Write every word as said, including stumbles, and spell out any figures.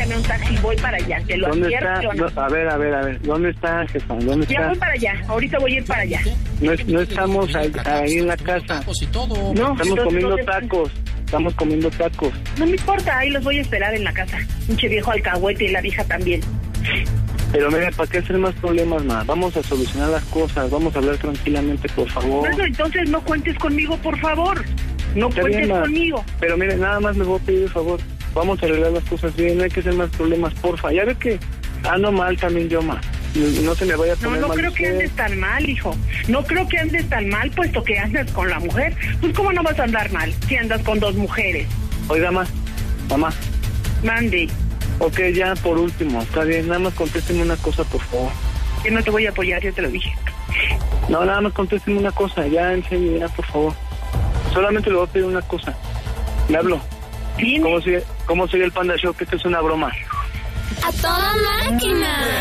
llame un taxi, voy para allá, te lo ¿Dónde advierto. está? No, a ver, a ver, a ver, ¿dónde está, jefa? ¿Dónde Ya está? voy para allá, ahorita voy a ir para allá. No, no estamos ahí, ahí en la casa. No, Estamos entonces, comiendo ¿dónde- tacos. Estamos comiendo tacos. No me importa, ahí los voy a esperar en la casa. Pinche viejo alcahuete y la vieja también. Pero mira, ¿para qué hacer más problemas, ma? Vamos a solucionar las cosas, vamos a hablar tranquilamente, por favor. Bueno, entonces no cuentes conmigo, por favor. No Está cuentes bien, ma. conmigo. Pero mire, nada más me voy a pedir, por favor. Vamos a arreglar las cosas bien, no hay que hacer más problemas, porfa. Ya ve que ando mal también yo, ma. Y no se me vaya a No, poner no mal creo que usted. andes tan mal, hijo. No creo que andes tan mal, puesto que andas con la mujer. Pues, ¿cómo no vas a andar mal si andas con dos mujeres? Oiga, ma, mamá. Mande, Ok, ya por último, está bien, nada más contésteme una cosa, por favor. que no te voy a apoyar, yo te lo dije. No, nada más contésteme una cosa, ya en serio, ya, por favor. Solamente le voy a pedir una cosa. Le hablo. Dime. ¿Cómo sigue, cómo sigue el Panda Show? Que esto es una broma. ¡A toda máquina!